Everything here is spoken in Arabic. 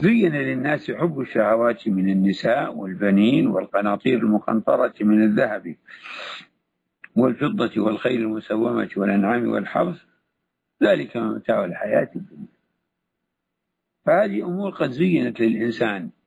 زين للناس حب الشهوات من النساء والبنين والقناطير المقنطرة من الذهب والفضة والخيل المسومة والأنعام والحرث، ذلك متاع الحياة الدنيا. فهذه أمور قد زينت للإنسان